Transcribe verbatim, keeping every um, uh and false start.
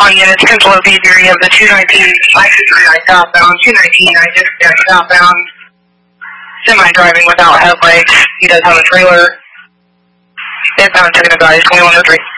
On units, control B three of the two nineteen, I sixty-nine southbound, two nineteen, I sixty-nine southbound. Semi-driving without headlights. He does have a trailer. Inbound, taking a guy, twenty-one oh three.